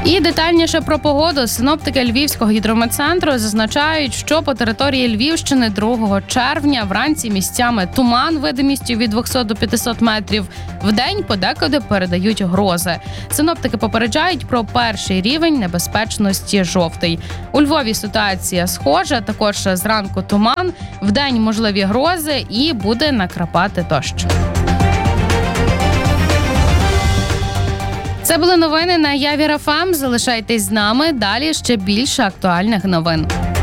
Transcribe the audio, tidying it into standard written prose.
І детальніше про погоду. Синоптики Львівського гідрометцентру зазначають, що по території Львівщини 2 червня вранці місцями туман видимістю від 200 до 500 метрів. Вдень подекуди передають грози. Синоптики попереджають про перший рівень небезпечності – жовтий. У Львові ситуація схожа, також зранку туман, вдень можливі грози і буде накрапати дощ. Це були новини на Явір ФМ. Залишайтесь з нами. Далі ще більше актуальних новин.